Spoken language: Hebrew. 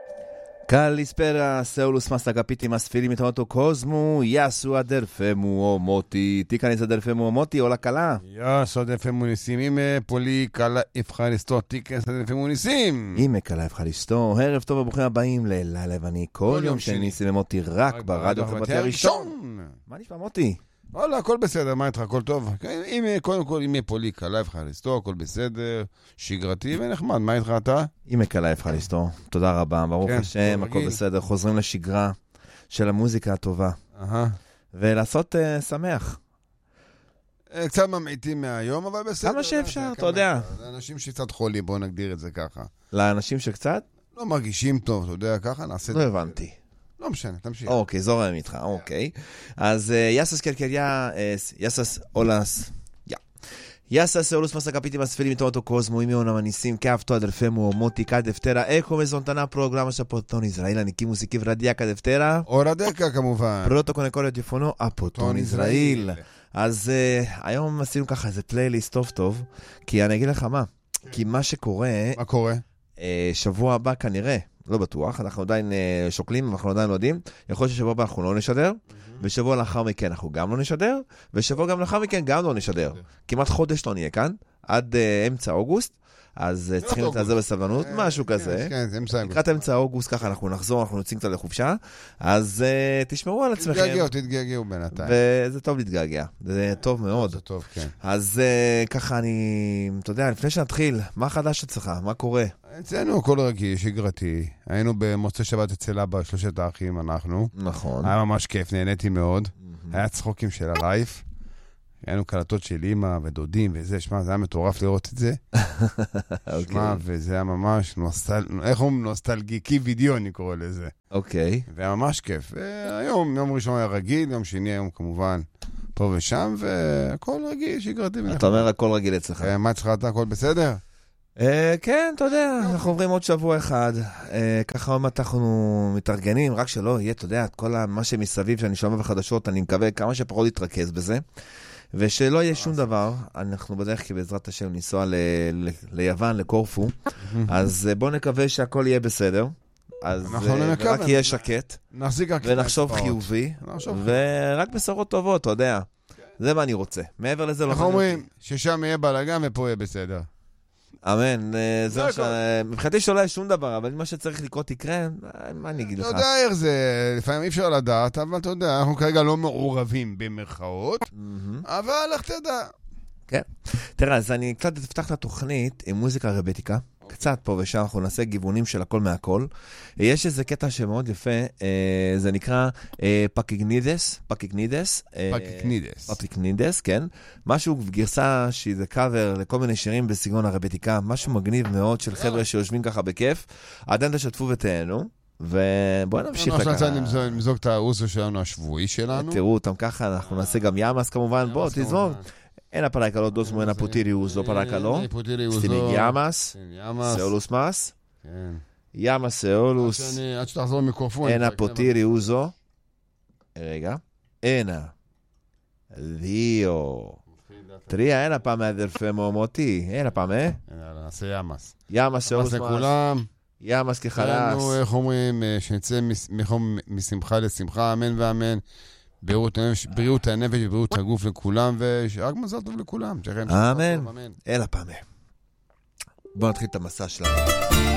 Kalispera, Seulus mas agapiti mas filimi tomato cosmo, Yasu aderfemu o moti, Tikanis aderfemu o moti, ola kala. Yasu aderfemu nisim, ime פולי קלה אפחריסטו, Tikanis aderfemu ניסים. אימא קלה אפחריסטו, ערב טוב וברוכים הבאים ללילה לבני, כל יום שני ניסים ומוטי רק ברדיו החברתי הראשון. מה נשמע מוטי? וואלה, הכל בסדר, מה איתך? הכל טוב? קודם כל, אימא פולי קלה אפחריסטו, הכל בסדר, שגרתי ונחמד, מה איתך אתה? אימא קלה אפחריסטו, תודה רבה, ברוך השם, הכל בסדר, חוזרים לשגרה של המוזיקה הטובה. ולעשות שמח. קצת ממעיטים מהיום, אבל בסדר. כמה שאפשר, אתה יודע. לאנשים שקצת חולים, בואו נגדיר את זה ככה. לאנשים שקצת? לא מרגישים טוב, אתה יודע, ככה נעשה... לא הבנתי. לא משנה, תמשיך. אוקיי, זורם איתך, אוקיי. אז יסס קלקליה, יסס אולס, יסס אולוס מסקפיטי מספילים מתאותו קוזמו, אימי עונה מניסים, כאבתו הדלפמו, מוטי כדפתרה, אקו מזונתנה פרוגרמה שפוטון ישראל, הניקי מוסיקיב רדיה כדפתרה. או רדקה כמובן. פרוטו קונקול יפונו, הפוטון ישראל. אז היום עשינו ככה איזה פלייליסט טוב טוב, כי אני אגיד לך מה, כי מה שקורה... מה קורה? שבוע הבא כנראה, לא בטוח, אנחנו עדיין שוקלים, אנחנו עדיין לא יודעים, יכול להיות ששבוע הבא אנחנו לא נשדר, ושבוע לאחר מכן אנחנו גם לא נשדר, ושבוע גם לאחר מכן גם לא נשדר. כמעט חודש לא נהיה כאן, עד אמצע אוגוסט, אז צריכים לתעזר בסבלנות, משהו כזה. לקראת אמצע אוגוסט, ככה אנחנו נחזור, אנחנו נוצאים קצת לחופשה, אז תשמעו על עצמכם. תתגעגעו בינתיים. וזה טוב להתגעגע, זה טוב מאוד. זה טוב, כן. אז ככה אתה יודע, לפני שנתחיל, מה חדש אצלך? מה קורה? אצלנו הכל רגיל, שגרתי. היינו במוצאי שבת אצל אבא, שלושת האחים אנחנו. נכון. היה ממש כיף, נהניתי מאוד. היה צחוקים של הלייף. היינו קלטות של אמא ודודים וזה, שמה, זה היה מטורף לראות את זה. שמה, וזה היה ממש איך אומרים? נוסטלגיקי וידאו, אני קורא לזה. אוקיי. והיה ממש כיף. והיום, יום ראשון היה רגיל, יום שני היום כמובן פה ושם, והכל רגיל, שגרתי. אתה אומר הכל רגיל אצלך. מה אצלך אתה, הכל בסדר? כן, אתה יודע, אנחנו עוברים עוד שבוע אחד, ככה עוד מעט אנחנו מתארגנים, רק שלא יהיה, אתה יודע, כל מה שמסביב שאני שומע בחדשות, אני מקווה כמה שפחות להתרכז בזה, ושלא יהיה שום דבר, אנחנו בדרך כלל בעזרת השם ניסוע ליוון, לקורפו, אז בואו נקווה שהכל יהיה בסדר, אז רק יהיה שקט, ונחשוב חיובי, ורק בשורות טובות, אתה יודע, זה מה אני רוצה, מעבר לזה לא... אנחנו אומרים ששם יהיה בלגן ופה יהיה בסדר. אמן, מבחינתי שלא יהיה שום דבר, אבל מה שצריך לקרות יקרה, מה אני אגיד לך? אתה יודע איך זה, לפעמים אי אפשר לדעת, אבל אתה יודע, אנחנו כרגע לא מעורבים במרכאות, אבל איך תדע. כן. תראה, אז אני קצת אפתח את התוכנית עם מוזיקה רבטיקה, קצת פה ושם, אנחנו נעשה גיוונים של הכל מהכל. יש איזה קטע שמאוד יפה, זה נקרא פקיקנידס, כן. משהו גרסה שזה קאבר לכל מיני שירים בסגנון הרבטיקה, משהו מגניב מאוד של חבר'ה שיושבים ככה בכיף. עדיין תשתפו ותהנו, ובואו נמשיך אנחנו נצא נמזוג את האוסו שלנו, השבועי שלנו. תראו אותם ככה, אנחנו נעשה גם ימאס כמובן, בואו תזמור. אין הפרקלו דוסמו, אין הפוטיריוס, לא פרקלו. סטיניג ימאס, סאולוס מס. ימאס סאולוס. עד שתחזור מיקרופון. אין הפוטיריוסו. רגע. אין דיו. תראה, אין הפעם מהדרפמו מוטי. אין הפעם, נעשה ימאס. ימאס סאולוס מס. לכולם. ימאס כחלס. איך אומרים, שנצא משמחה לשמחה, אמן ואמן. בריאות הנפש ובריאות הגוף לכולם, ורק מזל טוב לכולם. אמן. אלה פעם. בואו נתחיל את המסע שלנו.